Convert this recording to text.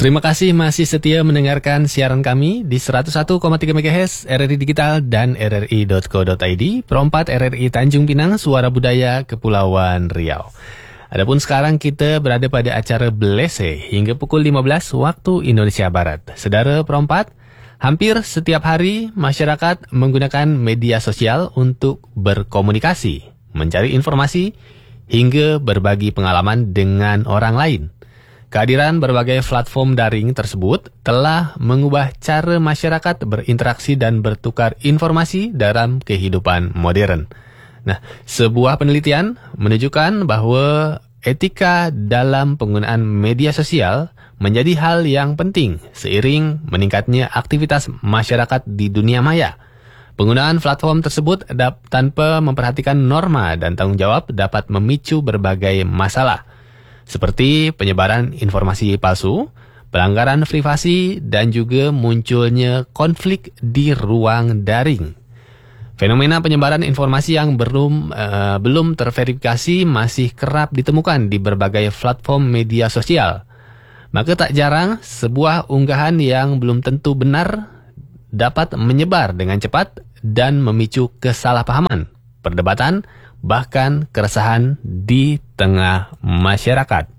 Terima kasih masih setia mendengarkan siaran kami di 101,3 MHz RRI Digital dan rri.co.id, Perompat RRI Tanjung Pinang, Suara Budaya Kepulauan Riau. Adapun sekarang kita berada pada acara Blese hingga pukul 15 waktu Indonesia Barat. Saudara Perompat, hampir setiap hari masyarakat menggunakan media sosial untuk berkomunikasi, mencari informasi, hingga berbagi pengalaman dengan orang lain. Kehadiran berbagai platform daring tersebut telah mengubah cara masyarakat berinteraksi dan bertukar informasi dalam kehidupan modern. Nah, sebuah penelitian menunjukkan bahwa etika dalam penggunaan media sosial menjadi hal yang penting seiring meningkatnya aktivitas masyarakat di dunia maya. Penggunaan platform tersebut tanpa memperhatikan norma dan tanggung jawab dapat memicu berbagai masalah, seperti penyebaran informasi palsu, pelanggaran privasi, dan juga munculnya konflik di ruang daring. Fenomena penyebaran informasi yang belum terverifikasi masih kerap ditemukan di berbagai platform media sosial. Maka tak jarang sebuah unggahan yang belum tentu benar dapat menyebar dengan cepat dan memicu kesalahpahaman, perdebatan, bahkan keresahan di tengah masyarakat.